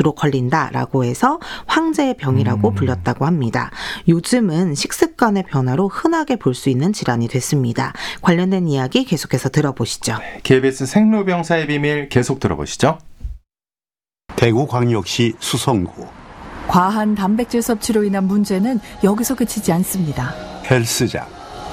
주로 걸린다라고 해서 황제의 병이라고 불렸다고 합니다. 요즘은 식습관의 변화로 흔하게 볼 수 있는 질환이 됐습니다. 관련된 이야기 계속해서 들어보시죠. KBS 생로병사의 비밀 계속 들어보시죠. 대구광역시 수성구. 과한 단백질 섭취로 인한 문제는 여기서 그치지 않습니다. 헬스장.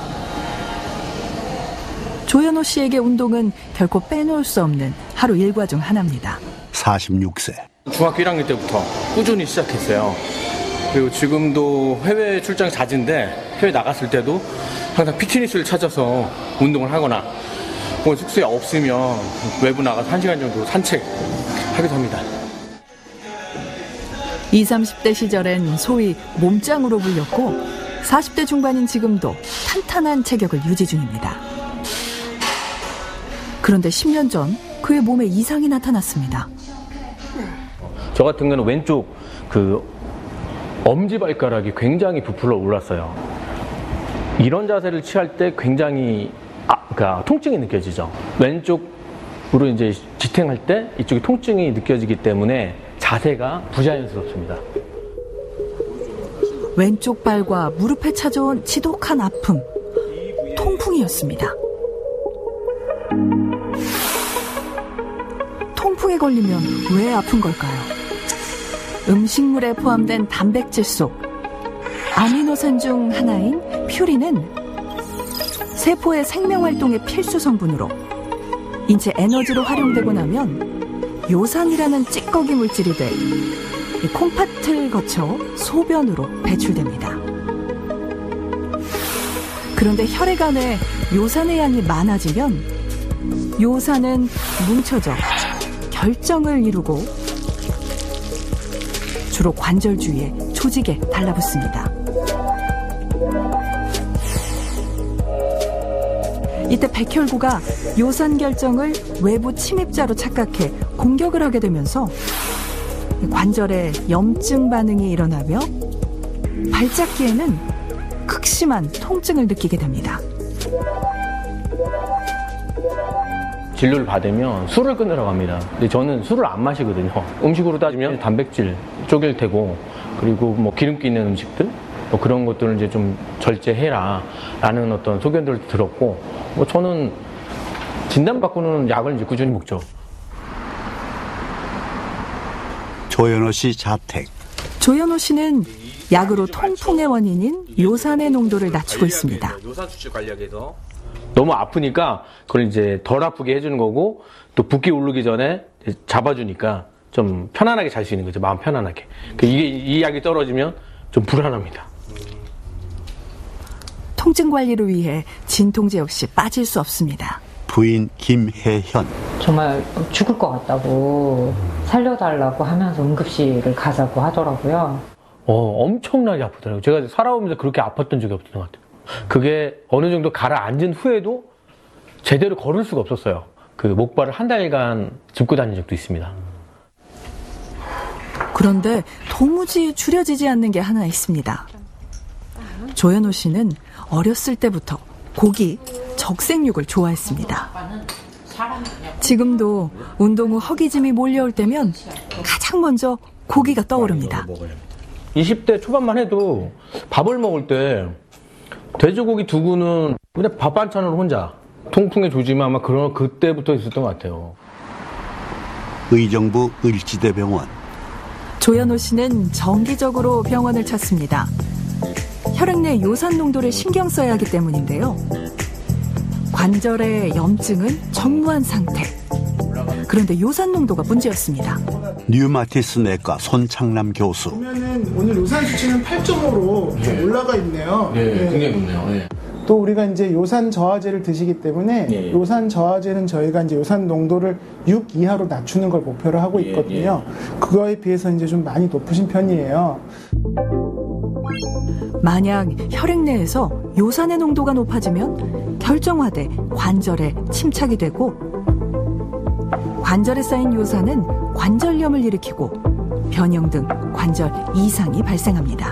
조현호 씨에게 운동은 결코 빼놓을 수 없는 하루 일과 중 하나입니다. 46세. 중학교 1학년 때부터 꾸준히 시작했어요. 그리고 지금도 해외 출장이 잦은데 해외 나갔을 때도 항상 피트니스를 찾아서 운동을 하거나 숙소에 없으면 외부 나가서 1시간 정도 산책하기도 합니다. 20, 30대 시절엔 소위 몸짱으로 불렸고 40대 중반인 지금도 탄탄한 체격을 유지 중입니다. 그런데 10년 전 그의 몸에 이상이 나타났습니다. 저 같은 경우는 왼쪽 엄지발가락이 굉장히 부풀어 올랐어요. 이런 자세를 취할 때 굉장히 그러니까 통증이 느껴지죠. 왼쪽으로 이제 지탱할 때 이쪽이 통증이 느껴지기 때문에 자세가 부자연스럽습니다. 왼쪽 발과 무릎에 찾아온 지독한 아픔, 통풍이었습니다. 통풍에 걸리면 왜 아픈 걸까요? 음식물에 포함된 단백질 속 아미노산 중 하나인 퓨린은 세포의 생명활동의 필수 성분으로 인체 에너지로 활용되고 나면 요산이라는 찌꺼기 물질이 돼 콩팥을 거쳐 소변으로 배출됩니다. 그런데 혈액 안에 요산의 양이 많아지면 요산은 뭉쳐져 결정을 이루고 주로 관절 주위에 조직에 달라붙습니다. 이때 백혈구가 요산 결정을 외부 침입자로 착각해 공격을 하게 되면서 관절에 염증 반응이 일어나며 발작기에는 극심한 통증을 느끼게 됩니다. 진료를 받으면 술을 끊으라고 합니다. 근데 저는 술을 안 마시거든요. 음식으로 따지면 단백질 쪼갤 테고 그리고 뭐 기름기 있는 음식들 뭐 그런 것들을 이제 좀 절제해라 라는 어떤 소견들을 들었고 저는 진단받고는 약을 이제 꾸준히 먹죠. 조현호 씨 자택. 조현호 씨는 약으로 통풍의 원인인 요산의 농도를 낮추고 있습니다. 요산 수치 관리하기 위해서 너무 아프니까 그걸 이제 덜 아프게 해주는 거고 또 붓기 오르기 전에 잡아주니까 좀 편안하게 잘 수 있는 거죠. 마음 편안하게. 이 약이 떨어지면 좀 불안합니다. 통증 관리를 위해 진통제 역시 빠질 수 없습니다. 부인 김혜현. 정말 죽을 것 같다고 살려달라고 하면서 응급실을 가자고 하더라고요. 엄청나게 아프더라고요. 제가 살아오면서 그렇게 아팠던 적이 없던 것 같아요. 그게 어느 정도 가라앉은 후에도 제대로 걸을 수가 없었어요. 그 목발을 한 달간 짚고 다닌 적도 있습니다. 그런데 도무지 줄여지지 않는 게 하나 있습니다. 조현호 씨는 어렸을 때부터 고기, 적색육을 좋아했습니다. 지금도 운동 후 허기짐이 몰려올 때면 가장 먼저 고기가 떠오릅니다. 20대 초반만 해도 밥을 먹을 때 돼지고기 두구는 그냥 밥 반찬으로 혼자 통풍의 조짐이 아마 그때부터 있었던 것 같아요. 의정부 을지대병원. 조현호 씨는 정기적으로 병원을 찾습니다. 혈액 내 요산 농도를 신경 써야 하기 때문인데요. 관절의 염증은 전무한 상태. 그런데 요산 농도가 문제였습니다. 류마티스 내과 손창남 교수. 보면은 오늘 요산 수치는 8.5로 좀 올라가 있네요. 네, 굉장히 높네요. 네. 또 우리가 이제 요산 저하제를 드시기 때문에 네. 요산 저하제는 저희가 이제 요산 농도를 6 이하로 낮추는 걸 목표로 하고 있거든요. 그거에 비해서 이제 좀 많이 높으신 편이에요. 만약 혈액 내에서 요산의 농도가 높아지면 결정화돼 관절에 침착이 되고 관절에 쌓인 요산은 관절염을 일으키고 변형 등 관절 이상이 발생합니다.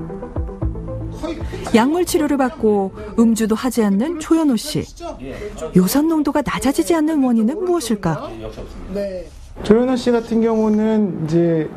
약물 치료를 받고 음주도 하지 않는 조현호 씨. 요산 농도가 낮아지지 않는 원인은 무엇일까? 조현호 씨 같은 경우는 이제